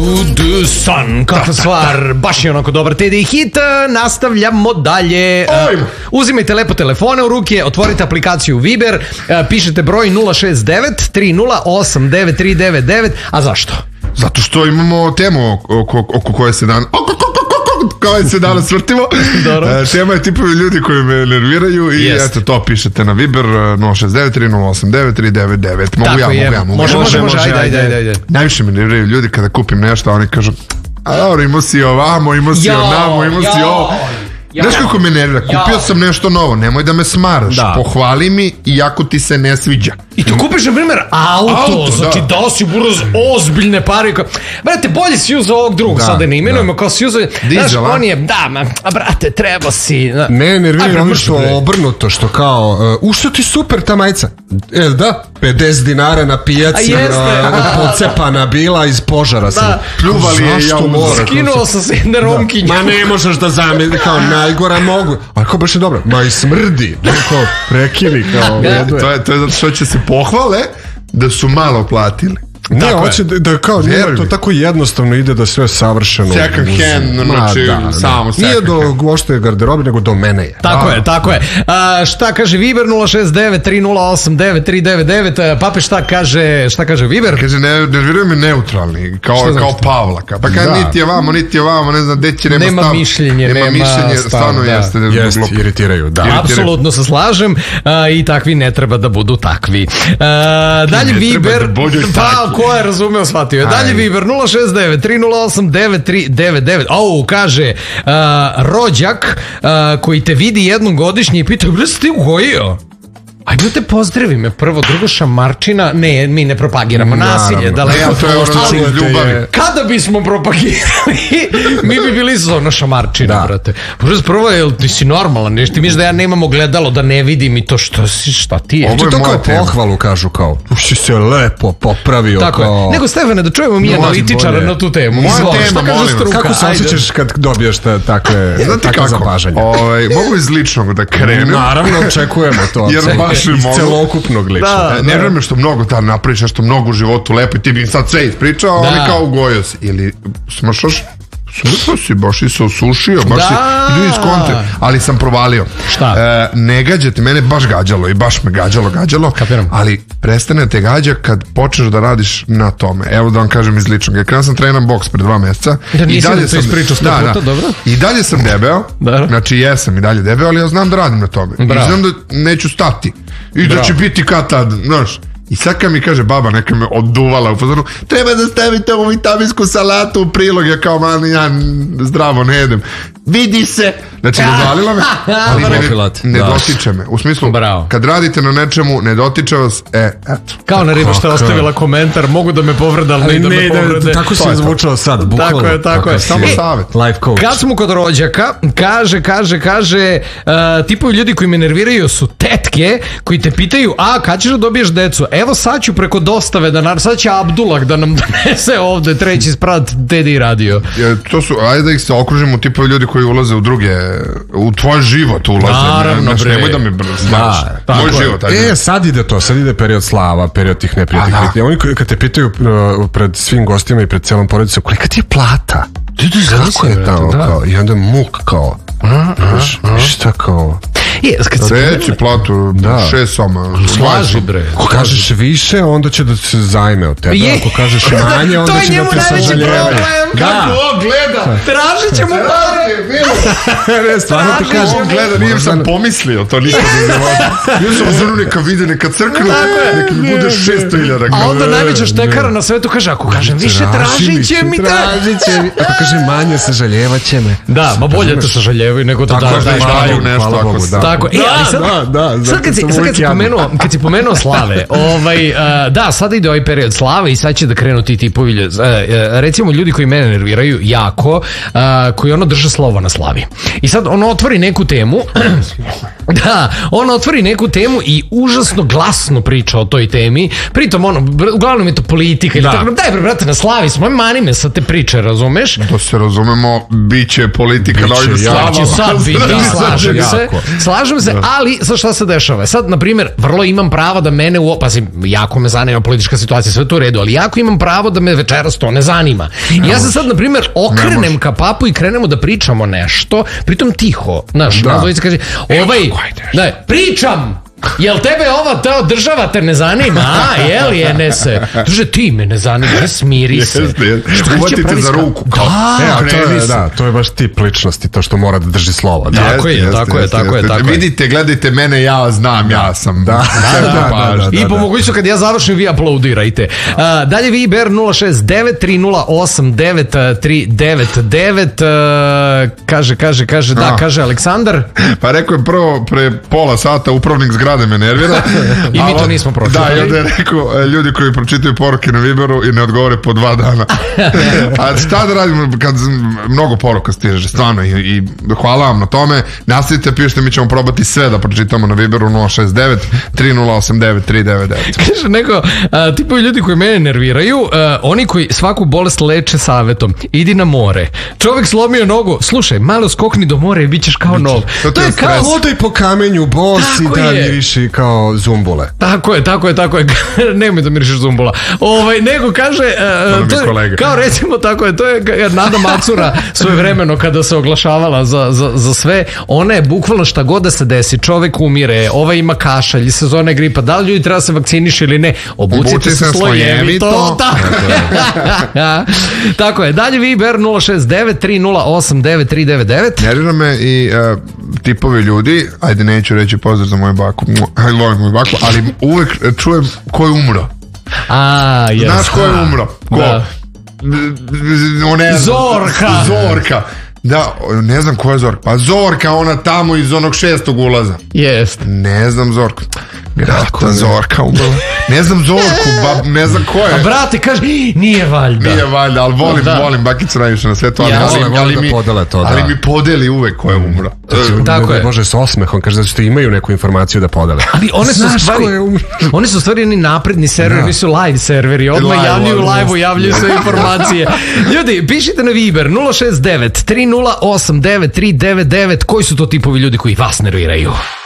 the sun. Kakva stvar, baš je onako dobar TDI hit. Nastavljamo dalje. Uzimajte lepo telefone u ruke, otvorite aplikaciju Viber, pišete broj 069 308 9399. A zašto? Zato što imamo temu oko koje se danas vrtimo. Tema je tipovi ljudi koji me nerviraju i eto to pišete na Viber 069 308 9399. Mogu ja. Može, ajde. Najviše me nerviraju ljudi kada kupim nešto, a oni kažu a dobro, imao si ovamo, imao si onamo, imao si ovo. Znaš kako me nervira, kupio sam nešto novo, nemoj da me smaraš, pohvali mi iako ti se ne sviđa. I to kupiš, na primjer, auto, znači dao si buraz ozbiljne pare. Brate, bolje si uzao ovog drugog, sada ne imenujemo, kao si uzao, znaš, on je, brate, treba si. Ne, nervira ono što obrnuto, što kao, što ti super ta majica? Da, 50 dinara na pijaci, pocepana bila iz požara sam. Pljuvali je skinuo sam se jedne romkinje. Ma ne možeš da zamijeti, kao najgora mogu. A kao baš je dobro, ma i smrdi. Kao prekini, kao. To je zato što će se pohvale da su malo platili. Ne, hoće da kao nije to tako jednostavno ide da sve savršeno. Second hand, znači samo second hand. Nije do gošte garderobe, nego do mene je. Tako je. Šta kaže Viber 069 308 9399? Pape, šta kaže Viber? Kaže, nerviraju me neutralni, kao Pavlaka. Pa kaže, niti je vamo, ne znam, deći nema stav. Nema mišljenje, stvarno jeste. Jeste, iritiraju, da. Apsolutno se slažem i takvi ne treba da budu takvi. Dalje Viber, ko je razumeo, shvatio je. Dalje Viber 069 308 9399. Kaže rođak koji te vidi jednom godišnje i pita, gdje si ti ugojio? Ajde da te pozdravi me prvo, drugo šamarčina. Ne, mi ne propagiramo nasilje. Kada bismo propagirali, mi bi bili zona šamarčina, brate. Prvo je, ti si normalan, ti misliš da ja nemam ogledalo, da ne vidim i to šta ti je. Ti to kao pohvalu kažu, kao si se lepo popravio. Tako je. Nego Stefane, da čujemo mi analitičara na tu temu. Moja tema, molim vas. Kako se osjećaš kad dobiješ takve zapažanja? Mogu iz ličnog da krenem. Naravno, očekujemo to. Iz celokupnog ličnog. Nervira me što mnogo napriča, što mnogo u životu lepo i ti bi sad sve ispričao, a oni kao ugojio si. Ili smašaš? Smrtno si, baš i se osušio, baš si idu iz kontre, ali sam provalio. Šta? Ne gađate, mene baš gađalo i baš me gađalo, kapiram. Ali prestane te gađa kad počneš da radiš na tome. Evo da vam kažem iz ličnog. Ja krenuo sam trenam boks pre 2 meseca. I dalje sam ispričao 100 puta, dobro? I dalje sam debeo, znači jesam i dalje debeo, ali ja znam da radim na tome. I znam da neću stati. I da će biti kad tad, znaš. I sad kad mi kaže baba, neka me oduvala u fazonu, treba da stavite ovu vitaminsku salatu u prilog, ja kao ja zdravo ne jedem. Vidi se! Znači, razvalila me, ali ne dotiče me. U smislu, kad radite na nečemu, ne dotiče vas, eto. Kao na riba što je ostavila komentar, mogu da me povrede, ali ne da me povrede. Tako si zvučao sad, bukvalno. Tako je. Samo savjet. Life coach. Kad smo kod rođaka, kaže, tipovi ljudi koji me nerviraju su tetke, koji te pitaju, kad ćeš da dobiješ decu? Evo sad ću preko dostave, sad će Abdullah da nam donese ovde treći sprat TDI radio. To su, ajde da ih se okružimo, tipovi ljudi koji ulaze u druge, u tvoj život ulaze. Naravno, bre. Nemoj da mi znaš. Moj život. Sad ide period slava, period tih neprijatnih kritika. Oni kad te pitaju pred svim gostima i pred celom porodicom, kolika ti je plata? Kako je tamo, kao, i onda muk, kao, šta kao... Reći platu 6 soma. Slaži, bre. Ako kažeš više, onda će da se zajme od tebe. Ako kažeš manje, onda će da te sažaljeve. Kako on gleda? Tražit ćemo pare. Ne, stvarno ti kažem. On gleda, nije sam pomislio to nikad u životu. Ja sam zrnu neka vide, neka crknu, neka mi bude 600.000. A onda najveća štekara na svetu kaže, ako kažem više, tražit će mi. Ako kažem manje, sažaljevat će me. Da, ma bolje te sažaljevaju nego da daju nešto ako se... Tako, ali sad kad si pomenuo slave, sada ide ovaj period slave i sad će da krenu ti tipovi, recimo ljudi koji mene nerviraju jako, koji drže slovo na slavi. I sad otvori neku temu, Da, on otvori neku temu i užasno glasno priča o toj temi. Pritom uglavnom je to politika ili tako. Daj brate, na slavi smo, mani me sa te priče, razumeš? Da se razumemo, bit će politika na ovim slavama. Slažem se, ali sa šta se dešava? Sad, na primjer, vrlo imam pravo da mene jako me zanima politička situacija, sve to u redu, ali jako imam pravo da me večeras to ne zanima. I ja se sad, na primjer, okrenem ka papu i krenemo da pričamo nešto, pritom tiho, znaš, nazovica kaže, pričam! Jel tebe ova država te ne zanima, a? Jel je, Enese? Druže, ti me ne zanima, ne smiri se. Uvatite za ruku. To je baš tip ličnosti, to što mora da drži slovo. Tako je. Vidite, gledajte mene, ja vas znam, ja sam. I po mogućnosti kad ja završim, vi aplaudirajte. Dalje Viber 069-308-939. Kaže Aleksandar. Pa rekao je prvo pre pola sata upravnik zgrade me nervira. I mi to nismo pročitali. Da, i onda je rekao, ljudi koji pročitaju poruke na Viberu i ne odgovore po 2 dana. A šta da radimo kad mnogo poruka stiže, stvarno, i hvala vam na tome. Nastavite, pišite, mi ćemo probati sve da pročitamo na Viberu 069-3089-399. Kaže neko, tipovi ljudi koji mene nerviraju, oni koji svaku bolest leče savjetom, idi na more. Čovjek slomio nogu, slušaj, malo skokni do mora i bit ćeš kao nov. To je kao hodaj po kamenju, bosi, da miriši kao zumbule. Tako je. Nemoj da mirišiš zumbula. Nego kaže, kao recimo tako je, to je Nada Macura svojevremeno kada se oglašavala za sve, ona je bukvalno šta god da se desi, čovek umire, ima kašalj, sezone gripa, da li ljudi treba se vakciniš ili ne, obucite se slojevito. Tako je. Dalje Viber 069-308-9399. Nervira me i tipovi ljudi, ajde neću reći pozdrav za moju baku, volim moju baku, ali uvek čujem ko je umro. Znaš ko je umro? Ko? Zorka. Da, ne znam ko je Zorka. Pa Zorka, ona tamo iz onog 6. ulaza. Jest. Ne znam Zorku. Grata Zorka umrla. Ne znam Zorku, ne znam ko je. A brate, kaže, nije valjda, ali volim bakicu najviše na svetu, ali mi podeli uvek ko je umro. Tako je. Može s osmehom, kaže, zato što imaju neku informaciju da podele. Ali one su stvari ni napredni serveri, oni su live serveri, odmah javljaju live-u, javljaju sve informacije. Ljudi, pišite na Viber 069-308-9399, koji su to tipovi ljudi koji vas nerviraju?